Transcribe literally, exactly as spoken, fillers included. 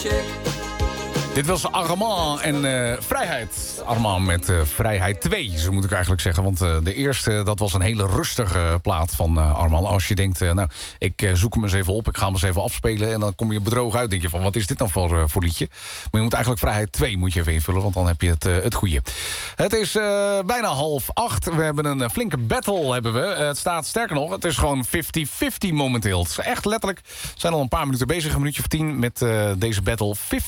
check. Dit was Armand en uh, Vrijheid. Armand met uh, Vrijheid twee, zo moet ik eigenlijk zeggen. Want uh, de eerste, dat was een hele rustige plaat van uh, Armand. Als je denkt, uh, nou, ik uh, zoek hem eens even op, ik ga hem eens even afspelen... en dan kom je bedrogen uit, denk je van, wat is dit dan voor, uh, voor liedje? Maar je moet eigenlijk Vrijheid twee moet je even invullen, want dan heb je het, uh, het goede. Het is uh, bijna half acht. We hebben een uh, flinke battle, hebben we. Uh, het staat, sterker nog, het is gewoon vijftig vijftig momenteel. Het is echt letterlijk, we zijn al een paar minuten bezig, een minuutje of tien... met uh, deze battle.